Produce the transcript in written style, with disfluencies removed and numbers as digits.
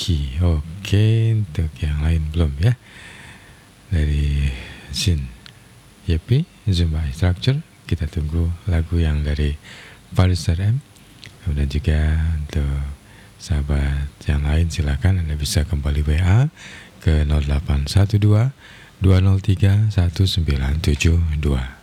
Ki. Oke, untuk yang lain belum ya. Dari Shin Yepi, Zumba Structure. Kita tunggu lagu yang dari Paris RM. Kemudian juga untuk sahabat yang lain silakan Anda bisa kembali WA ke 0812 203 1972.